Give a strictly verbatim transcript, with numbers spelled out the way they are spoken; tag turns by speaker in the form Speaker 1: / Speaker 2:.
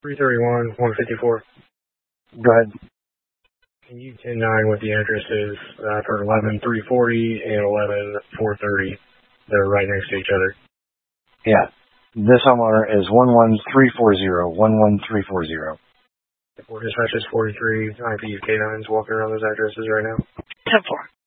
Speaker 1: three thirty-one, one fifty-four.
Speaker 2: Go ahead.
Speaker 1: Can you ten nine what the address is uh, for eleven three forty and eleven four thirty? They're right next to each other.
Speaker 2: Yeah. This homeowner is one one three four zero, one one three four zero.
Speaker 1: Four dispatches forty-three I P U K nines walking around those addresses right now.
Speaker 3: ten four.